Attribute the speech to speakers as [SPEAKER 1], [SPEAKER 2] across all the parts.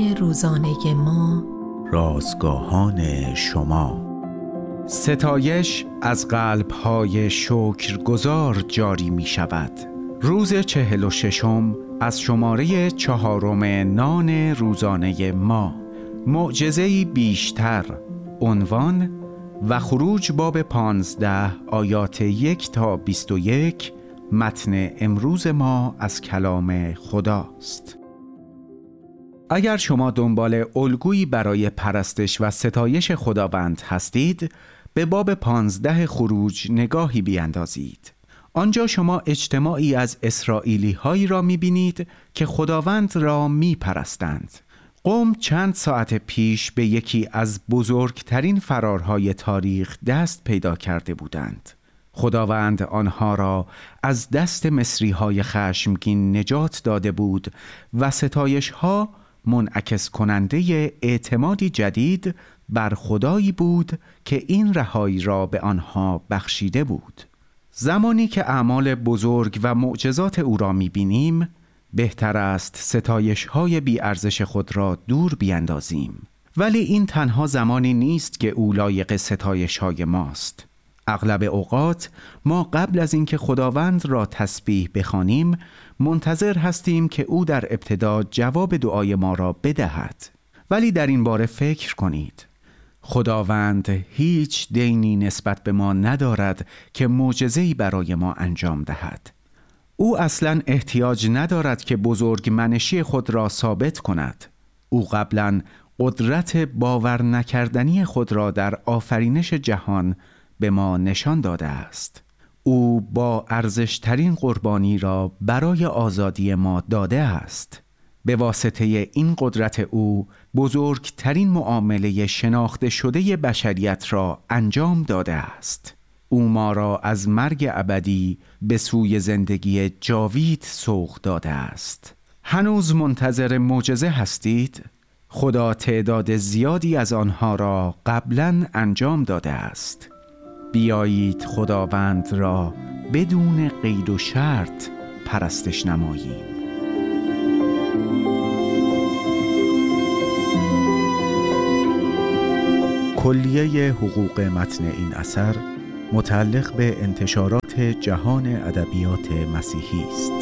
[SPEAKER 1] برنامه روزانه ما،
[SPEAKER 2] رازگاهان شما.
[SPEAKER 3] ستایش از قلب‌های شکرگزار جاری می شود. روز 46 از شماره 4 نان روزانه ما. معجزه‌ای بیشتر. عنوان و خروج باب 15 آیات 1 تا 21. متن امروز ما از کلام خداست. اگر شما دنبال الگویی برای پرستش و ستایش خداوند هستید، به باب 15 خروج نگاهی بیندازید. آنجا شما اجتماعی از اسرائیلی هایی را می‌بینید که خداوند را می‌پرستند. قوم چند ساعت پیش به یکی از بزرگترین فرارهای تاریخ دست پیدا کرده بودند. خداوند آنها را از دست مصری‌های خشمگین نجات داده بود و ستایش‌ها منعکس کننده اعتمادی جدید بر خدایی بود که این رهایی را به آنها بخشیده بود. زمانی که اعمال بزرگ و معجزات او را می‌بینیم، بهتر است ستایش‌های بی‌ارزش خود را دور بیندازیم. ولی این تنها زمانی نیست که او لایق ستایش‌های ماست. اغلب اوقات ما قبل از اینکه خداوند را تسبیح بخوانیم، منتظر هستیم که او در ابتدا جواب دعای ما را بدهد. ولی در این باره فکر کنید. خداوند هیچ دینی نسبت به ما ندارد که معجزه‌ای برای ما انجام دهد. او اصلاً احتیاج ندارد که بزرگ منشی خود را ثابت کند. او قبلاً قدرت باور نکردنی خود را در آفرینش جهان به ما نشان داده است. او با ارزشترین قربانی را برای آزادی ما داده است. به واسطه این قدرت او بزرگترین معامله شناخته شده بشریت را انجام داده است. او ما را از مرگ ابدی به سوی زندگی جاوید سوق داده است. هنوز منتظر معجزه هستید؟ خدا تعداد زیادی از آنها را قبلاً انجام داده است. بیایید خداوند را بدون قید و شرط پرستش نماییم.
[SPEAKER 2] کلیه حقوق متن این اثر متعلق به انتشارات جهان ادبیات مسیحی است.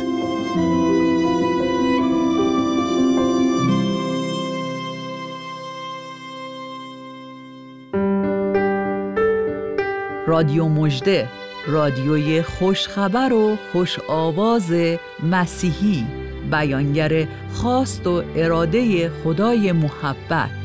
[SPEAKER 4] رادیو مژده، رادیوی خوشخبر و خوش آواز مسیحی، بیانگر خواست و اراده خدای محبت.